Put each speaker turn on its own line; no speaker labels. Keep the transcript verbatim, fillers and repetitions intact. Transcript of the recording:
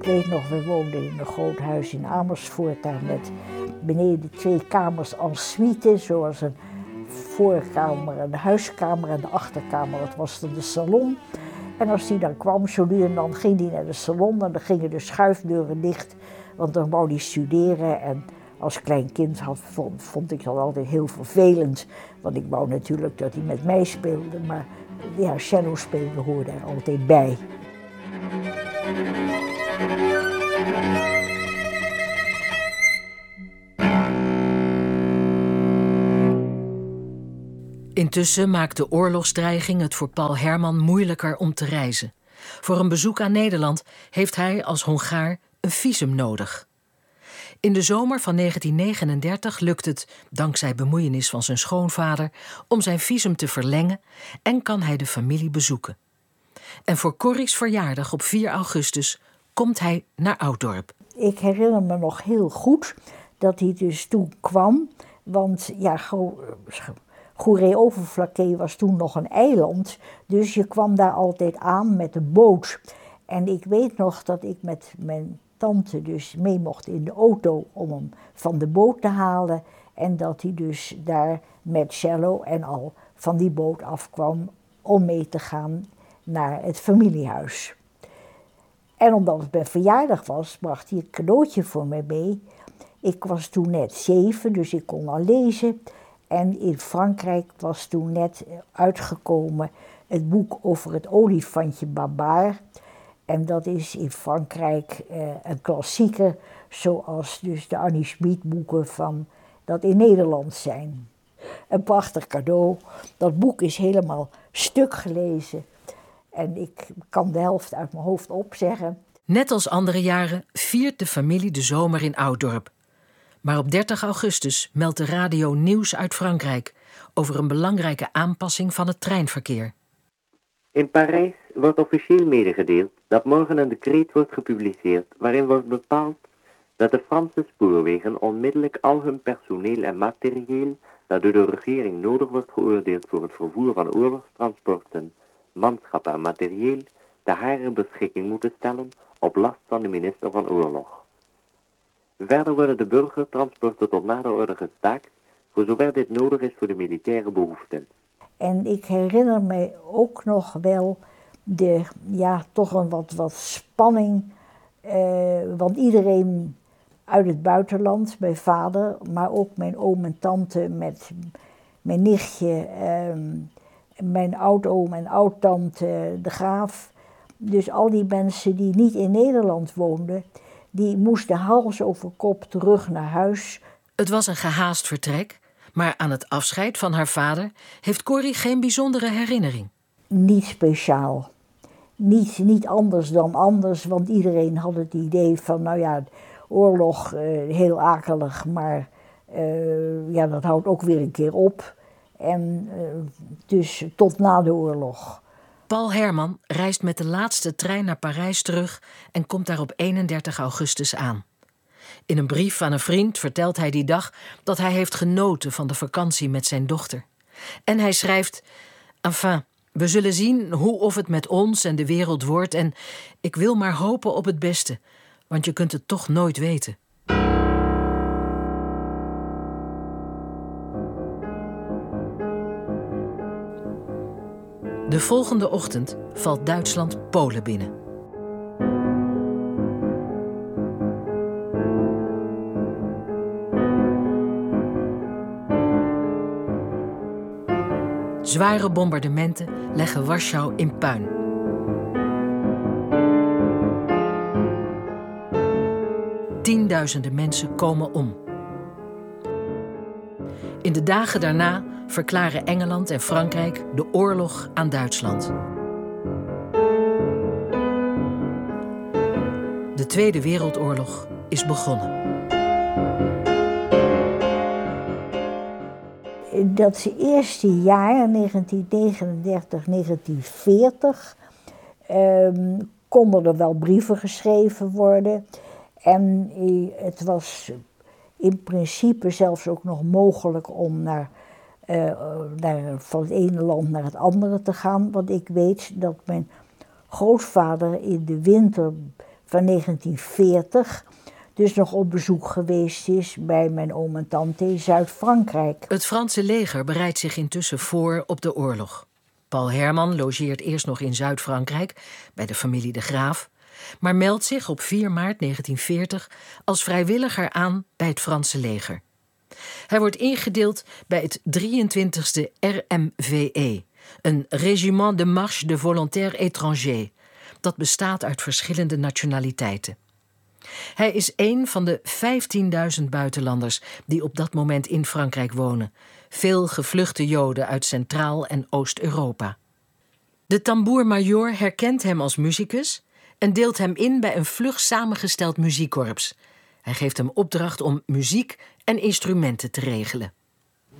Ik weet nog, we woonden in een groot huis in Amersfoort, daar met beneden twee kamers en suite, zoals een voorkamer, een huiskamer en de achterkamer, dat was dan de salon. En als die dan kwam, zo nu en dan ging die naar de salon en dan gingen de schuifdeuren dicht, want dan wou die studeren. En als klein kind had, vond, vond ik dat altijd heel vervelend, want ik wou natuurlijk dat hij met mij speelde, maar ja, cello spelen hoorde er altijd bij.
Intussen maakt de oorlogsdreiging het voor Paul Herman moeilijker om te reizen. Voor een bezoek aan Nederland heeft hij als Hongaar een visum nodig. In de zomer van negentien negenendertig lukt het, dankzij bemoeienis van zijn schoonvader, om zijn visum te verlengen en kan hij de familie bezoeken. En voor Corrie's verjaardag op vier augustus komt hij naar Ouddorp.
Ik herinner me nog heel goed dat hij dus toen kwam, want ja, Goeree-Overflakkee was toen nog een eiland, dus je kwam daar altijd aan met de boot. En ik weet nog dat ik met mijn tante dus mee mocht in de auto om hem van de boot te halen en dat hij dus daar met cello en al van die boot afkwam om mee te gaan naar het familiehuis. En omdat het mijn verjaardag was, bracht hij een cadeautje voor mij mee. Ik was toen net zeven, dus ik kon al lezen. En in Frankrijk was toen net uitgekomen het boek over het olifantje Babar. En dat is in Frankrijk eh, een klassieker, zoals dus de Annie Schmid boeken van dat in Nederland zijn. Een prachtig cadeau. Dat boek is helemaal stuk gelezen. En ik kan de helft uit mijn hoofd opzeggen.
Net als andere jaren viert de familie de zomer in Ouddorp. Maar op dertig augustus meldt de radio nieuws uit Frankrijk over een belangrijke aanpassing van het treinverkeer.
In Parijs wordt officieel medegedeeld dat morgen een decreet wordt gepubliceerd waarin wordt bepaald dat de Franse spoorwegen onmiddellijk al hun personeel en materieel dat door de regering nodig wordt geoordeeld voor het vervoer van oorlogstransporten, manschap en materieel, te hare beschikking moeten stellen op last van de minister van Oorlog. Verder worden de burgertransporten tot na de orde gestaakt, voor zover dit nodig is voor de militaire behoeften.
En ik herinner me ook nog wel de, ja, toch een wat, wat spanning, eh, want iedereen uit het buitenland, mijn vader, maar ook mijn oom en tante met mijn nichtje, eh, mijn oudoom en oudtante, de Graaf. Dus al die mensen die niet in Nederland woonden, die moesten hals over kop terug naar huis.
Het was een gehaast vertrek, maar aan het afscheid van haar vader heeft Corrie geen bijzondere herinnering.
Niet speciaal. Niet, niet anders dan anders, want iedereen had het idee van, nou ja, oorlog, uh, heel akelig, maar uh, ja, dat houdt ook weer een keer op. En uh, dus tot na de oorlog.
Paul Herman reist met de laatste trein naar Parijs terug en komt daar op eenendertig augustus aan. In een brief aan een vriend vertelt hij die dag dat hij heeft genoten van de vakantie met zijn dochter. En hij schrijft: Enfin, we zullen zien hoe of het met ons en de wereld wordt en ik wil maar hopen op het beste, want je kunt het toch nooit weten. De volgende ochtend valt Duitsland Polen binnen. Zware bombardementen leggen Warschau in puin. Tienduizenden mensen komen om. In de dagen daarna verklaren Engeland en Frankrijk de oorlog aan Duitsland. De Tweede Wereldoorlog is begonnen.
Dat eerste jaar, negentien negenendertig, negentien veertig, um, konden er wel brieven geschreven worden. En het was in principe zelfs ook nog mogelijk om naar, uh, naar, van het ene land naar het andere te gaan. Want ik weet dat mijn grootvader in de winter van negentien veertig... dus nog op bezoek geweest is bij mijn oom en tante in Zuid-Frankrijk.
Het Franse leger bereidt zich intussen voor op de oorlog. Paul Herman logeert eerst nog in Zuid-Frankrijk, bij de familie de Graaf, maar meldt zich op vier maart negentien veertig als vrijwilliger aan bij het Franse leger. Hij wordt ingedeeld bij het drieëntwintigste R M V E, een Régiment de Marche de Volontaires Étrangers. Dat bestaat uit verschillende nationaliteiten. Hij is een van de vijftienduizend buitenlanders die op dat moment in Frankrijk wonen. Veel gevluchte Joden uit Centraal- en Oost-Europa. De tamboer-majoor herkent hem als muzikus en deelt hem in bij een vlug samengesteld muziekkorps. Hij geeft hem opdracht om muziek en instrumenten te regelen.